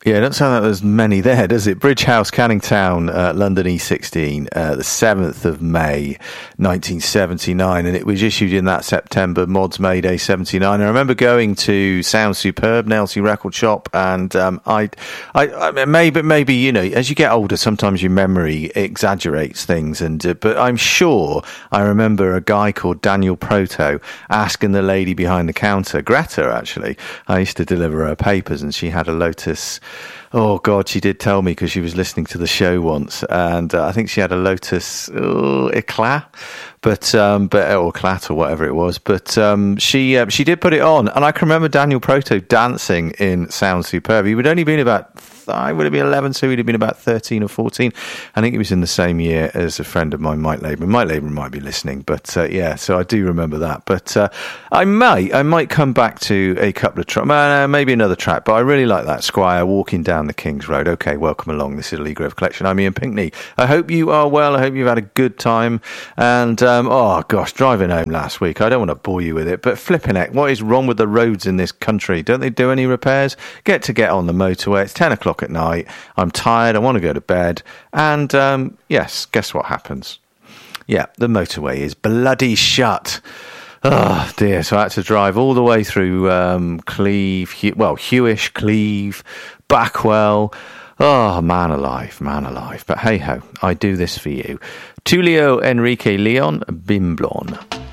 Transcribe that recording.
Yeah, it doesn't sound like there's many there, does it? Bridge House, Canning Town, London E16, the 7th of May, 1979, and it was issued in that September, Mods May Day 79. I remember going to Sound Superb, Nailsea Record Shop, and I maybe, you know, as you get older, sometimes your memory exaggerates things, and but I'm sure I remember a guy called Daniel Proto asking the lady behind the counter, Greta, actually. I used to deliver her papers, and she had a Lotus. Oh, God, she did tell me because she was listening to the show once. And I think she had a Lotus Eclat, or Eclat or whatever it was. But she did put it on. And I can remember Daniel Proto dancing in Sound Superb. He would only been I would have been 11, so he'd have been about 13 or 14. I think it was in the same year as a friend of mine, Mike Labour. Mike Labour might be listening, but yeah, so I do remember that. But I might come back to a couple of tracks, maybe another track, but I really like that Squire walking down the King's Road. Okay, welcome along. This is Lee Grove Collection. I'm Ian Pinkney. I hope you are well. I hope you've had a good time. And oh gosh, driving home last week, I don't want to bore you with it, but flipping heck, what is wrong with the roads in this country? Don't they do any repairs? Get on the motorway. It's 10 o'clock at night. I'm tired. I want to go to bed. And yes, guess what happens? Yeah, the motorway is bloody shut. Oh dear, so I had to drive all the way through Cleve, Hewish, Cleve, Backwell. Oh, man alive. But hey ho, I do this for you. Tulio Enrique Leon Bimblon.